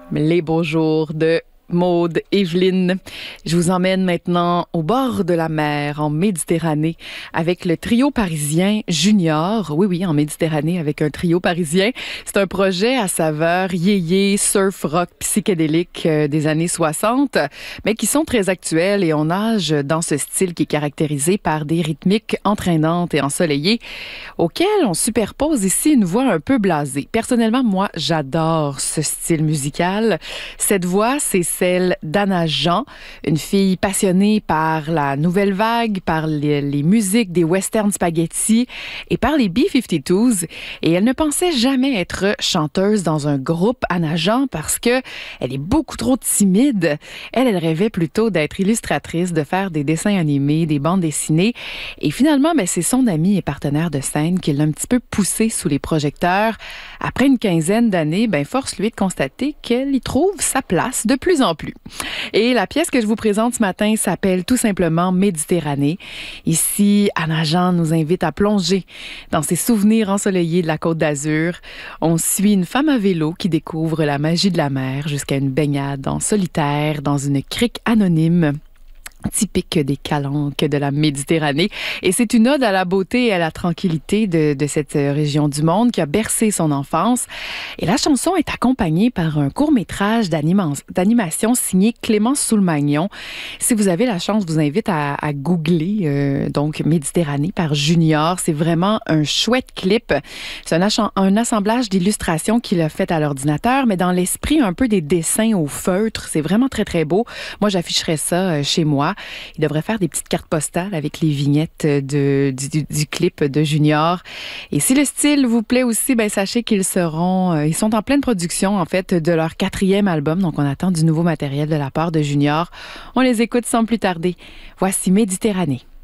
Les beaux jours de Maude, Evelyne. Je vous emmène maintenant au bord de la mer, en Méditerranée, avec le trio parisien Junior. Oui, en Méditerranée, avec un trio parisien. C'est un projet à saveur yéyé, surf rock psychédélique des années 60, mais qui sont très actuels et on nage dans ce style qui est caractérisé par des rythmiques entraînantes et ensoleillées, auxquelles on superpose ici une voix un peu blasée. Personnellement, moi, j'adore ce style musical. Cette voix, c'est celle d'Anna Jean, une fille passionnée par la nouvelle vague, par les musiques des western spaghetti et par les B-52s. Et elle ne pensait jamais être chanteuse dans un groupe, Anna Jean, parce que elle est beaucoup trop timide. Elle rêvait plutôt d'être illustratrice, de faire des dessins animés, des bandes dessinées. Et finalement, c'est son ami et partenaire de scène qui l'a un petit peu poussée sous les projecteurs. Après une quinzaine d'années, force lui de constater qu'elle y trouve sa place de plus en plus. Et la pièce que je vous présente ce matin s'appelle tout simplement Méditerranée. Ici, Anna Jean nous invite à plonger dans ses souvenirs ensoleillés de la Côte d'Azur. On suit une femme à vélo qui découvre la magie de la mer jusqu'à une baignade en solitaire dans une crique anonyme, typique des calanques de la Méditerranée. Et c'est une ode à la beauté et à la tranquillité de cette région du monde qui a bercé son enfance. Et la chanson est accompagnée par un court-métrage d'animation signé Clémence Soulmagnon. Si vous avez la chance, je vous invite à googler donc Méditerranée par Junior. C'est vraiment un chouette clip. C'est un assemblage d'illustrations qu'il a fait à l'ordinateur, mais dans l'esprit un peu des dessins au feutre. C'est vraiment très, très beau. Moi, j'afficherais ça chez moi. Il devrait faire des petites cartes postales avec les vignettes du clip de Junior. Et si le style vous plaît aussi, sachez qu'ils ils sont en pleine production, en fait, de leur 4e album. Donc, on attend du nouveau matériel de la part de Junior. On les écoute sans plus tarder. Voici Méditerranée.